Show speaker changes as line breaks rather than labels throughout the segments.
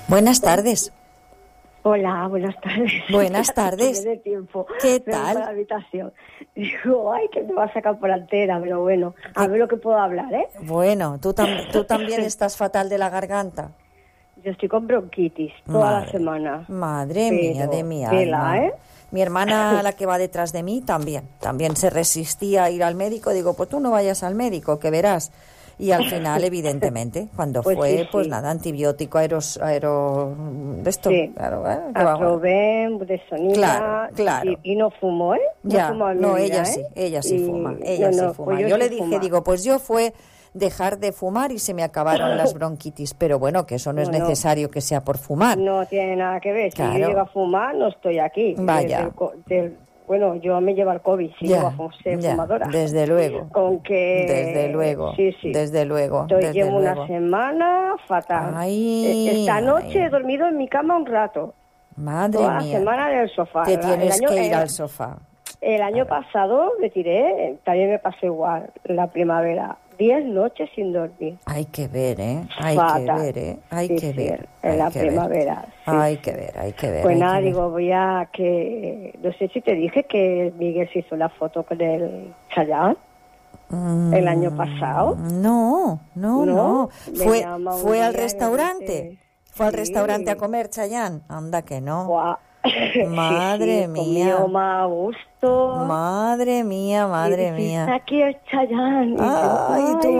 Buenas tardes.
Hola, buenas tardes.
Buenas tardes.
De tiempo.
¿Qué
Me voy
tal?
para la habitación. Digo, ay, que me va a sacar por antena, pero bueno, a ver lo que puedo hablar, ¿eh?
Bueno, tú también estás fatal de la garganta.
Yo estoy con bronquitis toda la semana.
Madre mía de mi
tela,
alma.
¿eh?
Mi hermana, la que va detrás de mí, también se resistía a ir al médico. Digo, pues tú no vayas al médico, que verás. Y al final, evidentemente, cuando
Pues
fue,
sí,
pues
sí.
nada, antibiótico, de esto.
Sí,
Claro, que va.
Atroven, Budesonida,
Claro.
y no fumo, ¿eh? No
Ya,
fumo en
no,
mi vida,
ella sí fuma,
Y...
ella sí
no,
fuma.
pues yo
Yo
sí
le dije,
fuma.
digo, pues yo fue dejar de fumar y se me acabaron las bronquitis, pero bueno, que eso no es
Bueno,
necesario que sea por fumar.
no tiene nada que ver. Si
Claro.
yo llego a fumar, no estoy aquí.
Vaya.
Bueno, yo me llevo el COVID, si llego a ser fumadora.
Desde luego.
Con que...
Desde luego.
Sí, sí.
Desde luego.
Llevo una semana fatal. Esta noche he dormido en mi cama un rato.
Madre
Toda
mía.
la semana en el sofá.
Te tienes que ir al sofá.
El año pasado me tiré, también me pasó igual, la primavera. 10 noches sin dormir.
Hay que ver, ¿eh? Hay
Fatal.
que ver, ¿eh? Hay que ver.
En la primavera. Sí,
hay que ver.
Pues nada, digo, voy a que... No sé si te dije que Miguel se hizo la foto con el Chayanne el año pasado.
No. Fue al restaurante. Fue al
Sí.
restaurante a comer Chayanne. Anda que no.
Guau.
Madre
sí,
mía.
Comió más a gusto.
Madre mía.
Está aquí el Chayanne.
Ay, tú.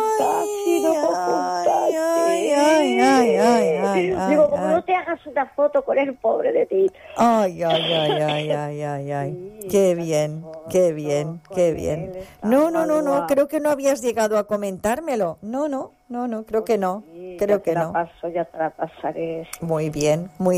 Ay.
Digo, como no te hagas una foto con el pobre de ti.
Ay. Qué bien. No, creo que no habías llegado a comentármelo. No, creo que no.
Ya te la paso, ya te la pasaré.
Muy bien, muy